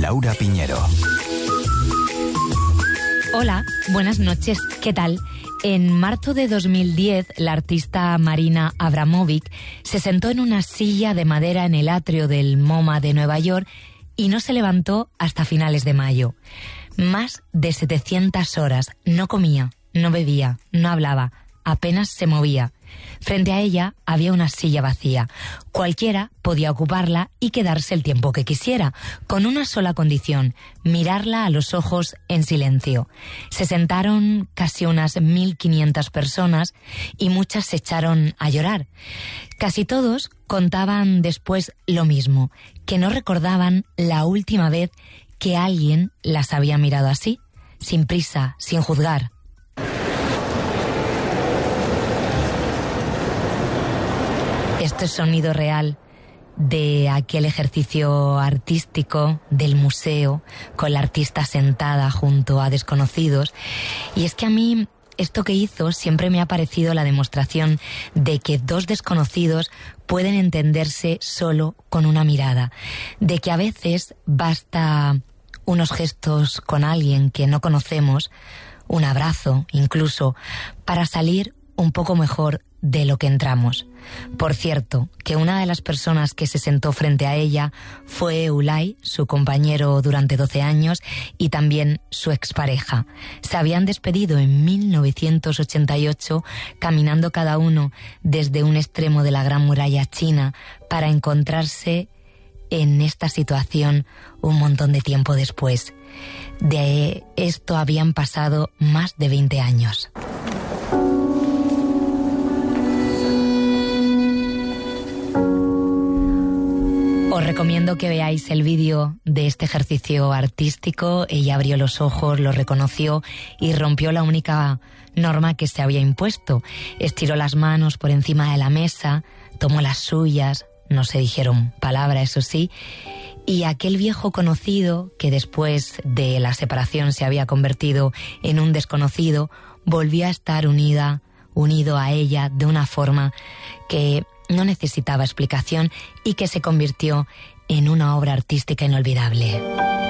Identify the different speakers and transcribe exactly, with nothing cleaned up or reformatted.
Speaker 1: Laura Piñero.
Speaker 2: Hola, buenas noches, ¿qué tal? En marzo de dos mil diez, la artista Marina Abramovic se sentó en una silla de madera en el atrio del MoMA de Nueva York y no se levantó hasta finales de mayo. Más de setecientas horas, no comía, no bebía, no hablaba, apenas se movía. Frente a ella había una silla vacía. Cualquiera podía ocuparla y quedarse el tiempo que quisiera, con una sola condición: mirarla a los ojos en silencio. Se sentaron casi unas mil quinientas personas y muchas se echaron a llorar. Casi todos contaban después lo mismo, que no recordaban la última vez que alguien las había mirado así, sin prisa, sin juzgar. Este sonido real de aquel ejercicio artístico del museo, con la artista sentada junto a desconocidos. Y es que a mí esto que hizo siempre me ha parecido la demostración de que dos desconocidos pueden entenderse solo con una mirada, de que a veces basta unos gestos con alguien que no conocemos, un abrazo incluso, para salir un poco mejor de lo que entramos. Por cierto, que una de las personas que se sentó frente a ella fue Ulay, su compañero durante doce años, y también su expareja. Se habían despedido en mil novecientos ochenta y ocho, caminando cada uno desde un extremo de la Gran Muralla China, para encontrarse en esta situación un montón de tiempo después. De esto habían pasado más de veinte años. Os recomiendo que veáis el vídeo de este ejercicio artístico. Ella abrió los ojos, lo reconoció y rompió la única norma que se había impuesto. Estiró las manos por encima de la mesa, tomó las suyas, no se dijeron palabra, eso sí, y aquel viejo conocido, que después de la separación se había convertido en un desconocido, volvió a estar unida, unido a ella de una forma que no necesitaba explicación y que se convirtió en una obra artística inolvidable.